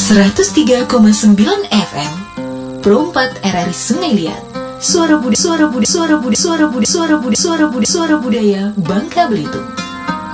103,9 FM Pro 4 RRI Sungai Liat. Suara budaya Bangka Belitung.